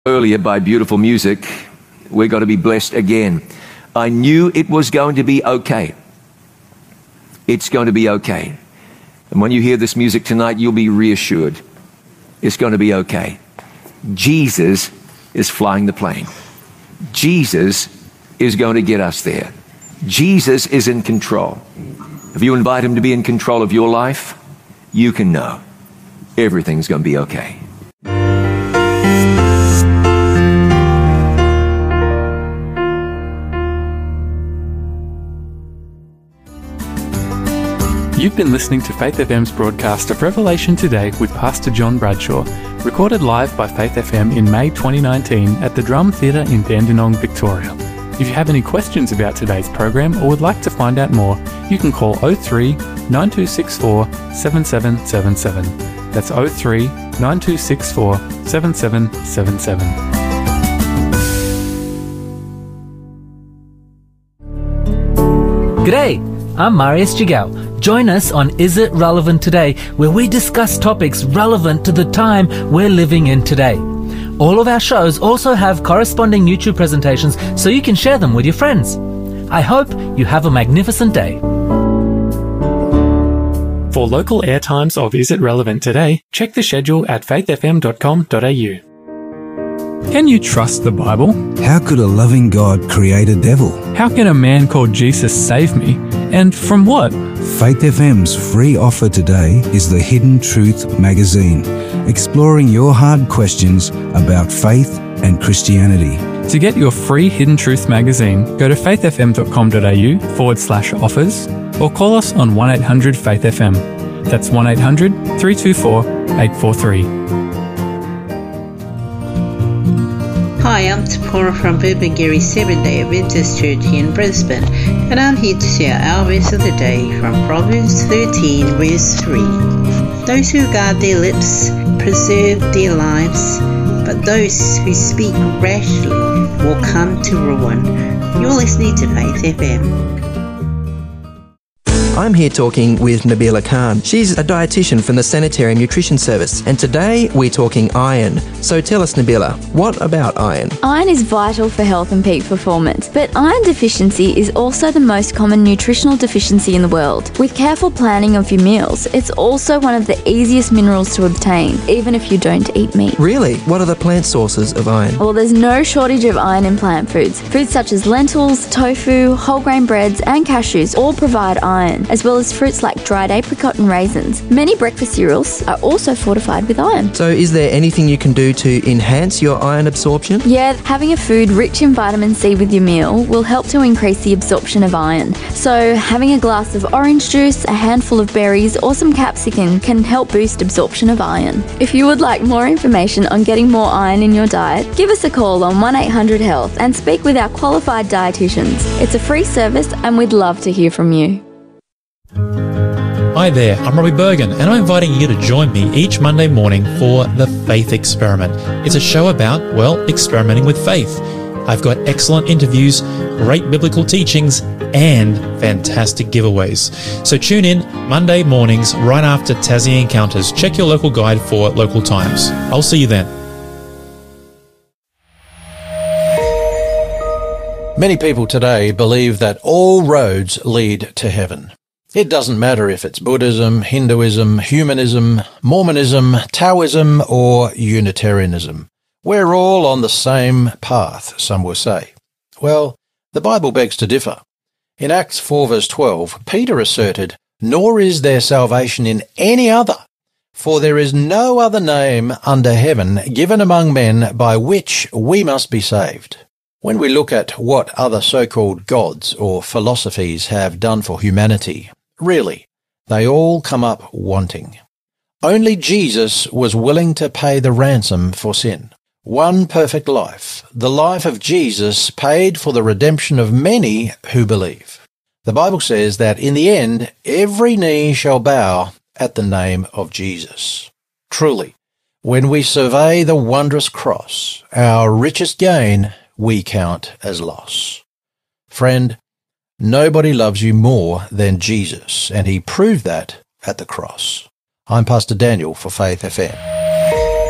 Earlier by beautiful music, we're going to be blessed again. I knew it was going to be okay. It's going to be okay. And when you hear this music tonight, you'll be reassured. It's going to be okay. Jesus is flying the plane. Jesus is going to get us there. Jesus is in control. If you invite him to be in control of your life, you can know everything's going to be okay. You've been listening to Faith FM's broadcast of Revelation Today with Pastor John Bradshaw, recorded live by Faith FM in May 2019 at the Drum Theatre in Dandenong, Victoria. If you have any questions about today's program or would like to find out more, you can call 03 9264 7777. That's 03 9264 7777. G'day, I'm Marius Jigao. Join us on Is It Relevant Today, where we discuss topics relevant to the time we're living in today. All of our shows also have corresponding YouTube presentations so you can share them with your friends. I hope you have a magnificent day. For local airtimes of Is It Relevant Today, check the schedule at faithfm.com.au. Can you trust the Bible? How could a loving God create a devil? How can a man called Jesus save me? And from what? Faith FM's free offer today is the Hidden Truth magazine, exploring your hard questions about faith and Christianity. To get your free Hidden Truth magazine, go to faithfm.com.au/offers or call us on 1-800-FAITH-FM. That's 1-800-324-843. Hi, I'm Tapora from Burpengary Seventh-day Adventist Church here in Brisbane, and I'm here to share our verse of the day from Proverbs 13, verse 3. Those who guard their lips preserve their lives, but those who speak rashly will come to ruin. You're listening to Faith FM. I'm here talking with Nabila Khan. She's a dietitian from the Sanitarium Nutrition Service, and today we're talking iron. So tell us, Nabila, what about iron? Iron is vital for health and peak performance, but iron deficiency is also the most common nutritional deficiency in the world. With careful planning of your meals, it's also one of the easiest minerals to obtain, even if you don't eat meat. Really? What are the plant sources of iron? Well, there's no shortage of iron in plant foods. Foods such as lentils, tofu, whole grain breads, and cashews all provide iron, as well as fruits like dried apricot and raisins. Many breakfast cereals are also fortified with iron. So is there anything you can do to enhance your iron absorption? Yeah, having a food rich in vitamin C with your meal will help to increase the absorption of iron. So having a glass of orange juice, a handful of berries, or some capsicum can help boost absorption of iron. If you would like more information on getting more iron in your diet, give us a call on 1-800-HEALTH and speak with our qualified dietitians. It's a free service and we'd love to hear from you. Hi there, I'm Robbie Bergen, and I'm inviting you to join me each Monday morning for The Faith Experiment. It's a show about, well, experimenting with faith. I've got excellent interviews, great biblical teachings, and fantastic giveaways. So tune in Monday mornings right after Tassie Encounters. Check your local guide for local times. I'll see you then. Many people today believe that all roads lead to heaven. It doesn't matter if it's Buddhism, Hinduism, humanism, Mormonism, Taoism, or Unitarianism. We're all on the same path, some will say. Well, the Bible begs to differ. In Acts 4 verse 12, Peter asserted, "Nor is there salvation in any other, for there is no other name under heaven given among men by which we must be saved." When we look at what other so-called gods or philosophies have done for humanity, really, they all come up wanting. Only Jesus was willing to pay the ransom for sin. One perfect life, the life of Jesus, paid for the redemption of many who believe. The Bible says that in the end, every knee shall bow at the name of Jesus. Truly, when we survey the wondrous cross, our richest gain we count as loss. Friend, nobody loves you more than Jesus, and he proved that at the cross. I'm Pastor Daniel for Faith FM.